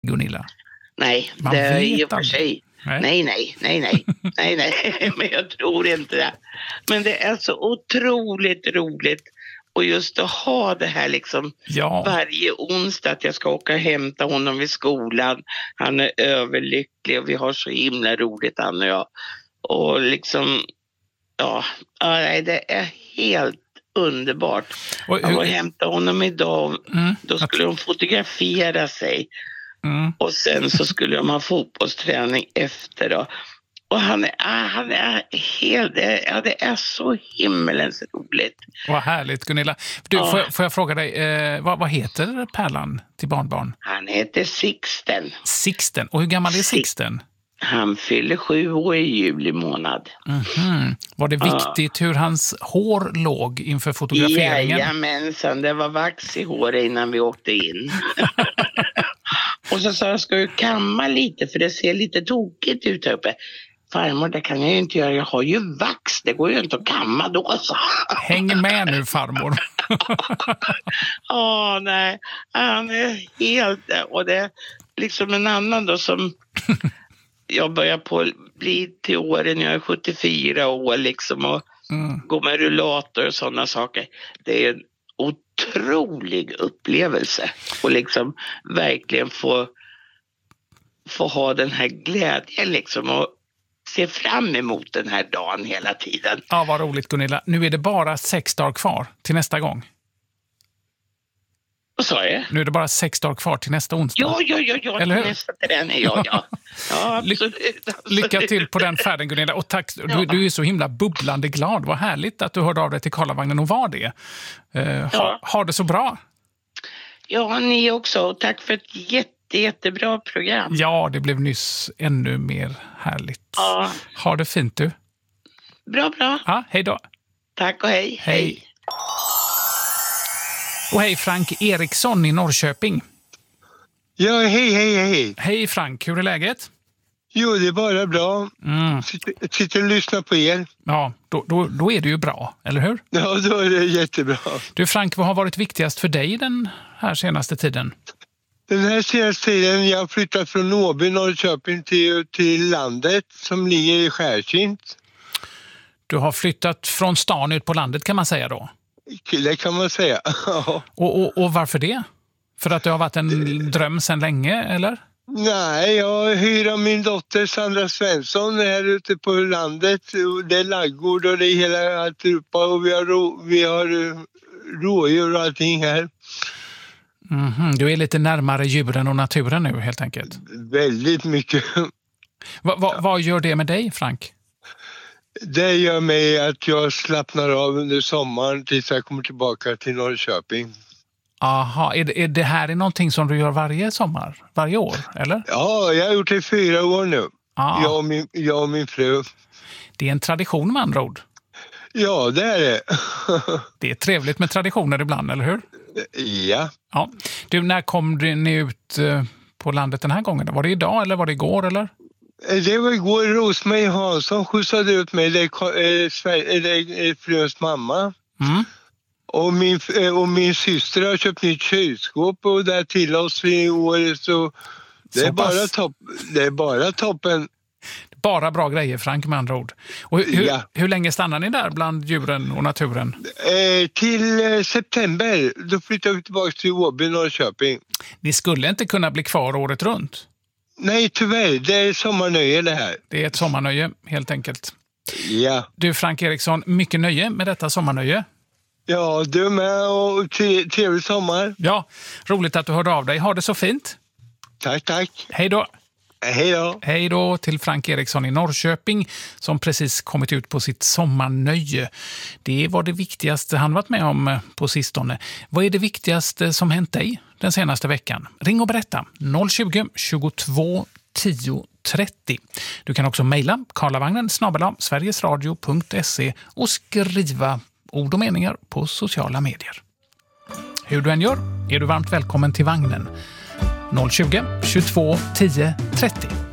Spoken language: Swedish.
Gunilla? Nej, Man det är vet i och för aldrig. sig. Nej. Nej, men jag tror inte det. Men det är så otroligt roligt. Och just att ha det här liksom Ja. varje onsdag att jag ska åka och hämta honom vid skolan. Han är överlycklig och vi har så himla roligt han och jag. Och liksom, nej, det är helt underbart. Och Jag var och hämtade honom idag. Då skulle de fotografera sig. Och sen så skulle de ha fotbollsträning efter då. Och han är helt, det är så himmelens roligt. Vad härligt, Gunilla. Du, får jag fråga dig, vad heter pärlan till barnbarn? Han heter Sixten. Sixten. Och hur gammal är Sixten? Han fyller 7 år i juli månad. Var det viktigt hur hans hår låg inför fotograferingen? Jajamensan, det var vax i håret innan vi åkte in. Och så sa jag, ska du kamma lite för det ser lite tokigt ut här uppe. Farmor, det kan jag ju inte göra, jag har ju vax, det går ju inte att kamma då, så. Häng med nu, farmor. Nej, han är helt, och det är liksom en annan då som jag börjar på bli till åren, jag är 74 år liksom och går med rullator och sådana saker. Det är en otrolig upplevelse och liksom verkligen få ha den här glädjen liksom och se fram emot den här dagen hela tiden. Ja, vad roligt, Gunilla. Nu är det bara 6 dagar kvar till nästa gång. Vad sa jag? Nu är det bara 6 dagar kvar till nästa onsdag. Ja, eller hur? nästa till den är ja, absolut. Lycka till på den färden, Gunilla. Och tack, du är så himla bubblande glad. Vad härligt att du hörde av dig till Karlavagnen och var det. Ha det så bra. Ja, ni också. Och tack för ett jättebra program. Ja, det blev nyss ännu mer härligt. Ja. Ha det fint, du. Bra. Ja, hej då. Tack och hej. Hej. Och hej, Frank Eriksson i Norrköping. Ja, hej. Hej Frank, hur är läget? Jo, det är bara bra. Sitter och lyssnar på er. Ja, då är det ju bra, eller hur? Ja, då är det jättebra. Du Frank, vad har varit viktigast för dig den här senaste tiden? Den här senaste tiden, jag har flyttat från Nåby, Norrköping till landet som ligger i Skärkint. Du har flyttat från stan ut på landet, kan man säga då? Det kan man säga. och varför det? För att det har varit en dröm sedan länge, eller? Nej, jag hyr av min dotter Sandra Svensson här ute på landet. Det är laggård och det är hela alltihopa och vi har rådjur och allting här. Du är lite närmare djuren och naturen nu, helt enkelt. Väldigt mycket. Vad gör det med dig, Frank? Det gör mig att jag slappnar av under sommaren tills jag kommer tillbaka till Norrköping. Aha, är det här någonting som du gör varje sommar? Varje år, eller? Ja, jag har gjort det i 4 år nu. Jag och min fru. Det är en tradition med andra ord. Ja, det är det. Det är trevligt med traditioner ibland, eller hur? Ja. Du, när kom ni ut på landet den här gången? Var det idag eller var det igår, eller? Det var igår. Rosmarie Hansson skjutsade ut mig. Det är fruns mamma. Och min syster har köpt nytt kylskåp och där till oss i år. Så det är bara toppen. Bara bra grejer, Frank, med andra ord. Och hur länge stannar ni där bland djuren och naturen? Till september. Då flyttar vi tillbaka till Åby, Norrköping. Ni skulle inte kunna bli kvar året runt? Nej, tyvärr. Det är sommarnöje det här. Det är ett sommarnöje, helt enkelt. Ja. Du, Frank Eriksson, mycket nöje med detta sommarnöje. Ja, du med och trevlig sommar. Ja, roligt att du hörde av dig. Ha det så fint. Tack. Hej då. Hej då. Hej då till Frank Eriksson i Norrköping som precis kommit ut på sitt sommarnöje. Det var det viktigaste han varit med om på sistone. Vad är det viktigaste som hänt dig den senaste veckan? Ring och berätta. 020 22 10 30. Du kan också mejla karlavagnen@sverigesradio.se och skriva ord och meningar på sociala medier. Hur du än gör är du varmt välkommen till vagnen. 020 22 10 30.